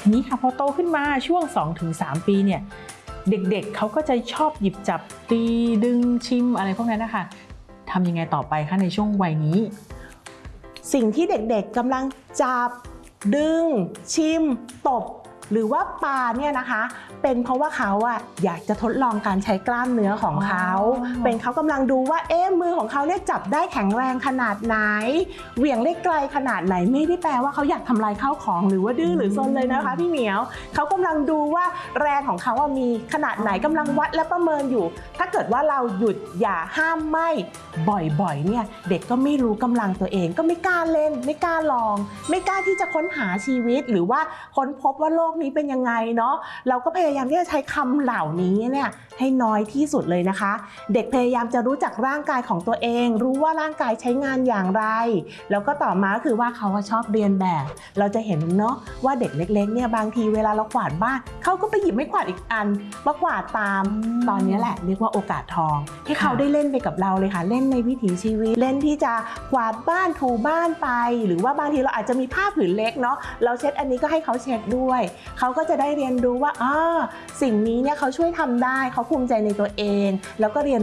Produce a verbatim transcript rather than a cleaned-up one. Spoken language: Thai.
นี้ค่ะพอโตขึ้นมาช่วง สองถึงสาม ปีเนี่ยเด็กๆ เเขาก็จะชอบหยิบจับตีดึงชิมอะไรพวกนั้นนะคะทำยังไงต่อไปคะในช่วงวัยนี้สิ่งที่เด็กๆกำลังจับดึงชิมตบหรือว่าปาเนี่ยนะคะเป็นเพราะว่าเขาอะอยากจะทดลองการใช้กล้ามเนื้อของเขาเป็นเขากำลังดูว่าเอ๊ะมือของเขาเนี่ยจับได้แข็งแรงขนาดไหนเหวี่ยงได้ไกลขนาดไหนไม่ได้แปลว่าเขาอยากทำลายข้าวของหรือว่าดื้อหรือซนเลยนะคะพี่เหมียวเขากำลังดูว่าแรงของเขาว่ามีขนาดไหนกำลังวัดและประเมินอยู่ถ้าเกิดว่าเราหยุดอย่าห้ามไม่บ่อยๆเนี่ยเด็กก็ไม่รู้กำลังตัวเองก็ไม่กล้าเล่นไม่กล้าลองไม่กล้าที่จะค้นหาชีวิตหรือว่าค้นพบว่าโลกนี้เป็นยังไงเนาะเราก็พยายามที่จะใช้คำเหล่านี้เนี่ยให้น้อยที่สุดเลยนะคะเด็กพยายามจะรู้จักร่างกายของตัวเองรู้ว่าร่างกายใช้งานอย่างไรแล้วก็ต่อมาคือว่าเขาชอบเรียนแบบเราจะเห็นเนาะว่าเด็กเล็กๆเนี่ยบางทีเวลาเรากวาดบ้านเขาก็ไปหยิบไม้กวาดอีกอันมากวาดตามตอนนี้แหละเรียกว่าโอกาสทองให้เขาได้เล่นไปกับเราเลยค่ะเล่นในวิถีชีวิตเล่นที่จะกวาดบ้านถูบ้านไปหรือว่าบางทีเราอาจจะมีผ้าผืนเล็กเนาะเราเช็ดอันนี้ก็ให้เขาเช็ดด้วยเขาก็จะได้เรียนรู้ว่าอ่าสิ่งนี้เนี่ยเขาช่วยทำได้เขาภูมิใจในตัวเองแล้วก็เรียน